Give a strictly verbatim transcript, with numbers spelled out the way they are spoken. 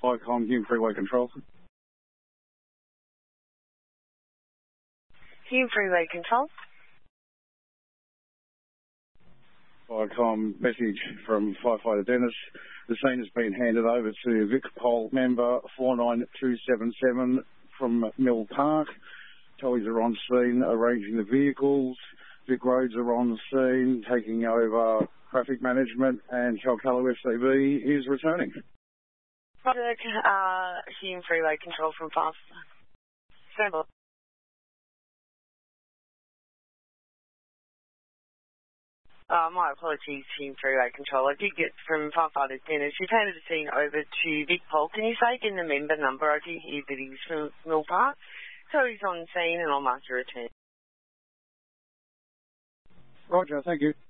Viacom, Hume Freeway Control. Hume Freeway Control. Viacom, message from Firefighter Dennis. The scene has been handed over to Vic Pol member four nine two seven seven from Mill Park. Tollies are on scene arranging the vehicles. Vic Roads are on scene taking over traffic management, and Chalcallo F C B is returning. Project, uh, Hume Freeway Control from Fast. Stand by. Uh, my apologies, Hume Freeway Control. I did get from Firefighter Dennis. You've handed the scene over to Vic Pol. Can you say again the member number? I did hear that he's from Mill Park. So he's on scene and I'll mark your return. Roger, thank you.